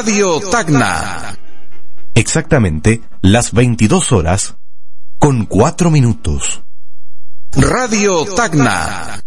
Radio Tacna. Exactamente las 22 horas con 4 minutos. Radio Tacna.